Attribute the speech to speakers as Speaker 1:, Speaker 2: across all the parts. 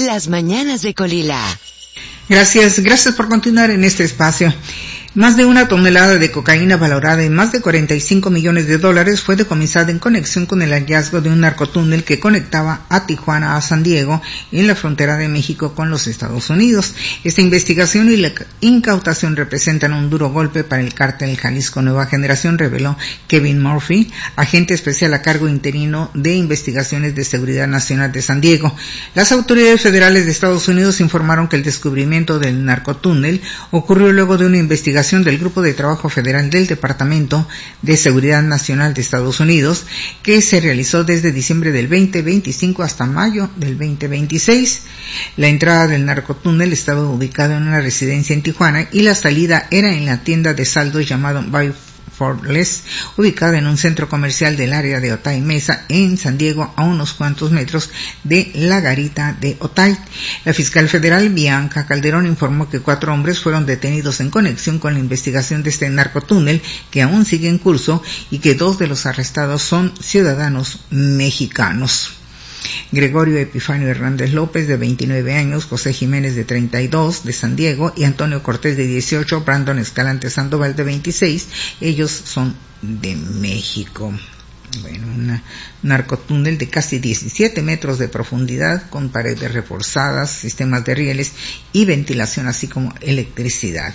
Speaker 1: Las mañanas de Colila.
Speaker 2: Gracias por continuar en este espacio. Más de 1 tonelada de cocaína valorada en más de $45 millones fue decomisada en conexión con el hallazgo de un narcotúnel que conectaba a Tijuana a San Diego en la frontera de México con los Estados Unidos. Esta investigación y la incautación representan un duro golpe para el cártel Jalisco Nueva Generación, reveló Kevin Murphy, agente especial a cargo interino de Investigaciones de Seguridad Nacional de San Diego. Las autoridades federales de Estados Unidos informaron que el descubrimiento del narcotúnel ocurrió luego de una investigación del Grupo de Trabajo Federal del Departamento de Seguridad Nacional de Estados Unidos, que se realizó desde diciembre del 2025 hasta mayo del 2026. La entrada del narcotúnel estaba ubicada en una residencia en Tijuana y la salida era en la tienda de saldos llamado Buy for Less, ubicada en un centro comercial del área de Otay Mesa en San Diego, a unos cuantos metros de la garita de Otay. La fiscal federal Bianca Calderón informó que 4 hombres fueron detenidos en conexión con la investigación de este narcotúnel, que aún sigue en curso, y que 2 de los arrestados son ciudadanos mexicanos. Gregorio Epifanio Hernández López, de 29 años, José Jiménez, de 32, de San Diego, y Antonio Cortés, de 18, Brandon Escalante Sandoval, de 26, ellos son de México. Bueno, un narcotúnel de casi 17 metros de profundidad, con paredes reforzadas, sistemas de rieles y ventilación, así como electricidad.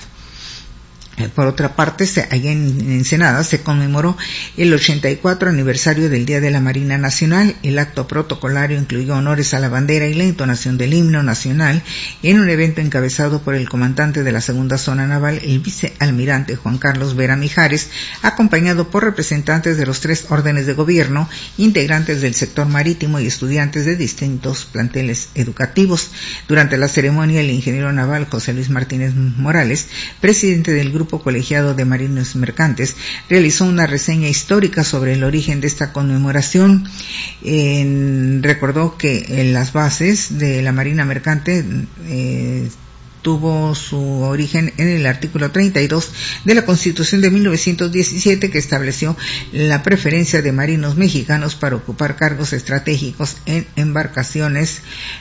Speaker 2: Por otra parte, allá en Ensenada se conmemoró el 84 aniversario del Día de la Marina Nacional. El acto protocolario incluyó honores a la bandera y la entonación del himno nacional en un evento encabezado por el comandante de la Segunda Zona Naval, el vicealmirante Juan Carlos Vera Mijares, acompañado por representantes de los 3 órdenes de gobierno, integrantes del sector marítimo y estudiantes de distintos planteles educativos. Durante la ceremonia, el ingeniero naval José Luis Martínez Morales, presidente del Grupo Colegiado de Marinos Mercantes, realizó una reseña histórica sobre el origen de esta conmemoración. Recordó que en las bases de la Marina Mercante tuvo su origen en el artículo 32 de la Constitución de 1917, que estableció la preferencia de marinos mexicanos para ocupar cargos estratégicos en embarcaciones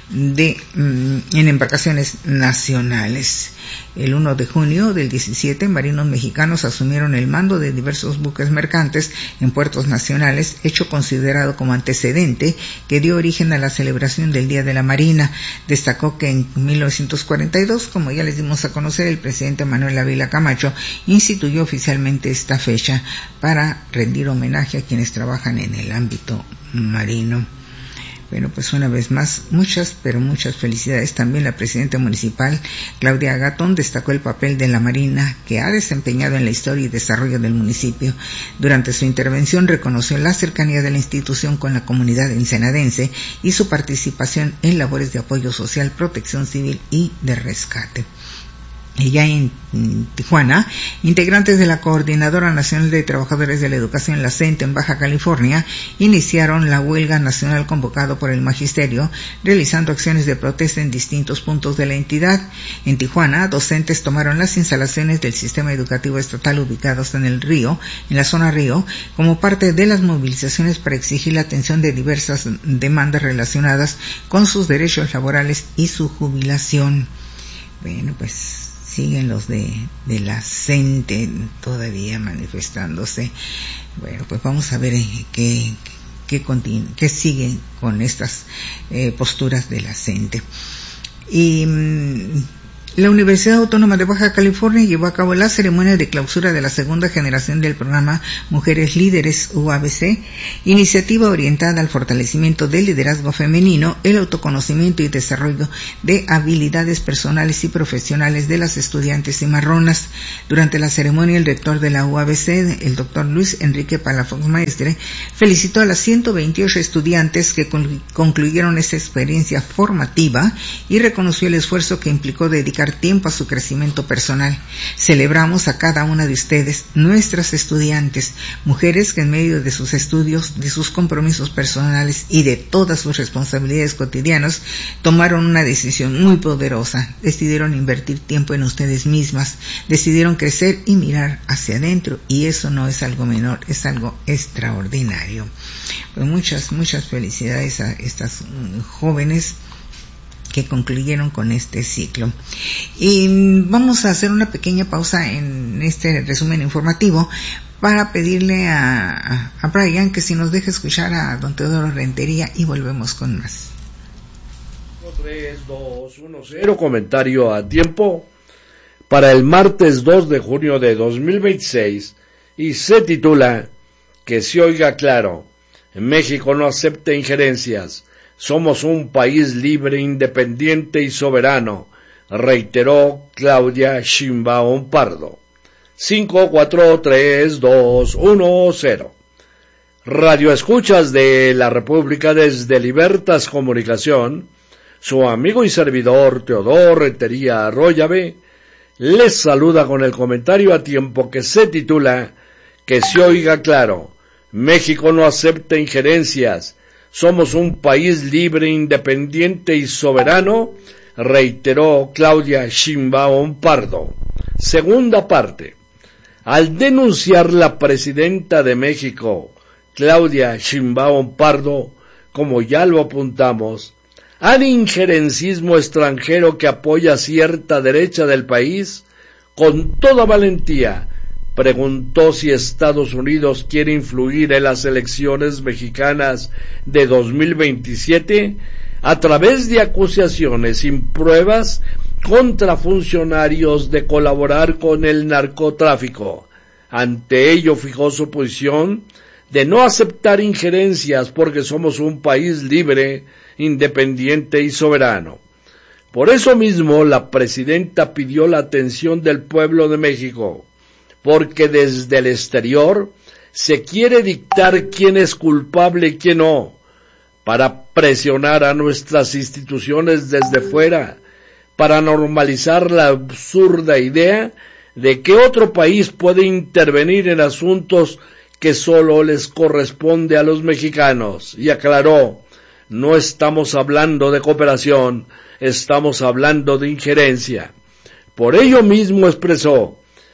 Speaker 2: nacionales. El 1 de junio del 17, marinos mexicanos asumieron el mando de diversos buques mercantes en puertos nacionales, hecho considerado como antecedente que dio origen a la celebración del Día de la Marina. Destacó que en 1942, como ya les dimos a conocer, el presidente Manuel Ávila Camacho instituyó oficialmente esta fecha para rendir homenaje a quienes trabajan en el ámbito marino. Bueno, pues una vez más, muchas felicidades. También la presidenta municipal, Claudia Gatón, destacó el papel de la Marina que ha desempeñado en la historia y desarrollo del municipio. Durante su intervención reconoció la cercanía de la institución con la comunidad ensenadense y su participación en labores de apoyo social, protección civil y de rescate. Ya en Tijuana, integrantes de la Coordinadora Nacional de Trabajadores de la Educación, la CENTE, en Baja California, iniciaron la huelga nacional convocado por el Magisterio, realizando acciones de protesta en distintos puntos de la entidad. En Tijuana, docentes tomaron las instalaciones del sistema educativo estatal ubicados en el Río, en la zona Río, como parte de las movilizaciones para exigir la atención de diversas demandas relacionadas con sus derechos laborales y su jubilación. Bueno, pues siguen los de la CENTE todavía manifestándose. Bueno, pues vamos a ver qué sigue con estas posturas de la CENTE. Y la Universidad Autónoma de Baja California llevó a cabo la ceremonia de clausura de la segunda generación del programa Mujeres Líderes UABC, iniciativa orientada al fortalecimiento del liderazgo femenino, el autoconocimiento y desarrollo de habilidades personales y profesionales de las estudiantes cimarronas. Durante la ceremonia, el rector de la UABC, el doctor Luis Enrique Palafox Maestre, felicitó a las 128 estudiantes que concluyeron esta experiencia formativa y reconoció el esfuerzo que implicó dedicar tiempo a su crecimiento personal. Celebramos a cada una de ustedes, nuestras estudiantes, mujeres que en medio de sus estudios, de sus compromisos personales y de todas sus responsabilidades cotidianas, tomaron una decisión muy poderosa. Decidieron invertir tiempo en ustedes mismas, decidieron crecer y mirar hacia adentro, y eso no es algo menor, es algo extraordinario. Pues muchas felicidades a estas jóvenes que concluyeron con este ciclo. Y vamos a hacer una pequeña pausa en este resumen informativo para pedirle a Brian que si nos deja escuchar a don Teodoro Rentería y volvemos con más.
Speaker 1: 3, 2, 1, 0, comentario a tiempo para el martes 2 de junio de 2026 y se titula Que se oiga claro, México no acepta injerencias, somos un país libre, independiente y soberano, reiteró Claudia Sheinbaum Pardo. 5, 4, 3, 2, 1, 0. Radio escuchas de la República desde Libertas Comunicación, su amigo y servidor Teodoro Rentería Arroyave les saluda con el comentario a tiempo que se titula Que se oiga claro, México no acepta injerencias, somos un país libre, independiente y soberano, reiteró Claudia Sheinbaum Pardo. Segunda parte. Al denunciar la presidenta de México, Claudia Sheinbaum Pardo, como ya lo apuntamos, al injerencismo extranjero que apoya cierta derecha del país, con toda valentía, preguntó si Estados Unidos quiere influir en las elecciones mexicanas de 2027 a través de acusaciones sin pruebas contra funcionarios de colaborar con el narcotráfico. Ante ello fijó su posición de no aceptar injerencias porque somos un país libre, independiente y soberano. Por eso mismo la presidenta pidió la atención del pueblo de México, porque desde el exterior se quiere dictar quién es culpable y quién no, para presionar a nuestras instituciones desde fuera, para normalizar la absurda idea de que otro país puede intervenir en asuntos que solo les corresponde a los mexicanos, y aclaró, no estamos hablando de cooperación, estamos hablando de injerencia. Por ello mismo expresó,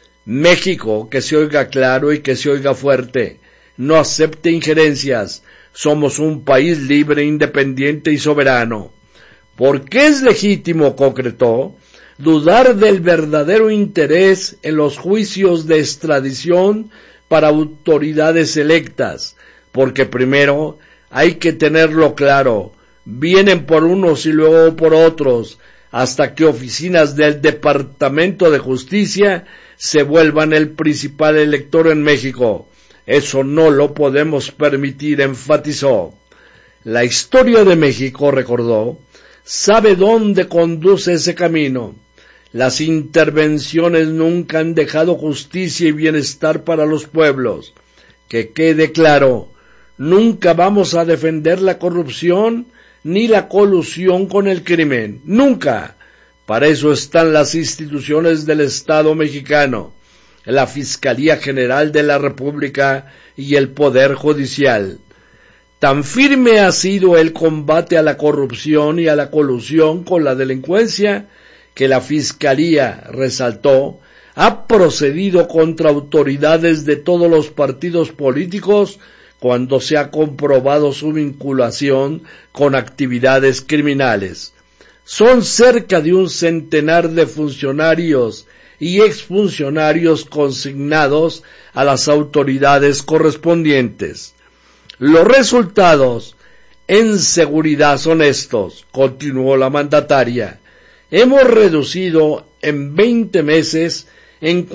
Speaker 1: México, que se oiga claro y que se oiga fuerte, no acepte injerencias, somos un país libre, independiente y soberano. Porque es legítimo, concretó, dudar del verdadero interés en los juicios de extradición para autoridades electas, porque primero hay que tenerlo claro, vienen por unos y luego por otros, hasta que oficinas del Departamento de Justicia se vuelvan el principal elector en México. Eso no lo podemos permitir, enfatizó. La historia de México, recordó, sabe dónde conduce ese camino. Las intervenciones nunca han dejado justicia y bienestar para los pueblos. Que quede claro, nunca vamos a defender la corrupción ni la colusión con el crimen. Nunca. Para eso están las instituciones del Estado mexicano, la Fiscalía General de la República y el Poder Judicial. Tan firme ha sido el combate a la corrupción y a la colusión con la delincuencia que la Fiscalía, resaltó, ha procedido contra autoridades de todos los partidos políticos cuando se ha comprobado su vinculación con actividades criminales. Son cerca de un centenar de funcionarios y exfuncionarios consignados a las autoridades correspondientes. Los resultados en seguridad son estos, continuó la mandataria. Hemos reducido en 20 meses en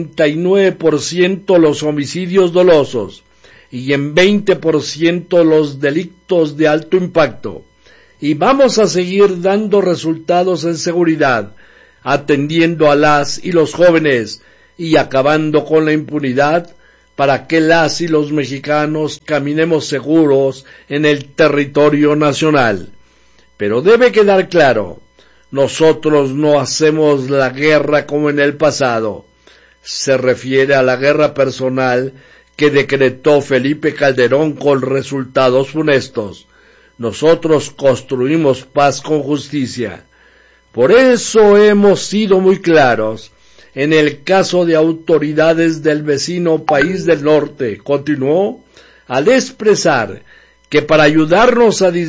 Speaker 1: 49% los homicidios dolosos y en 20% los delitos de alto impacto. Y vamos a seguir dando resultados en seguridad, atendiendo a las y los jóvenes y acabando con la impunidad para que las y los mexicanos caminemos seguros en el territorio nacional. Pero debe quedar claro, nosotros no hacemos la guerra como en el pasado. Se refiere a la guerra personal que decretó Felipe Calderón con resultados funestos. Nosotros construimos paz con justicia. Por eso hemos sido muy claros en el caso de autoridades del vecino país del norte, continuó, al expresar que para ayudarnos a